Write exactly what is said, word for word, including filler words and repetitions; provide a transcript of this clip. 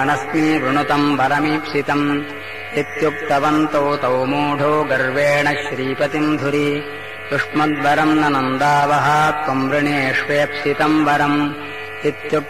अनस्मि वृणुतम् वरमीप्सितम् इत्युक्तवन्तौ तौ मूढो गर्वेण श्रीपतिम् धुरि युष्मद्वरम् न नन्दावः त्वम् वृणेष्वेप्सितम् वरम् इत्युक्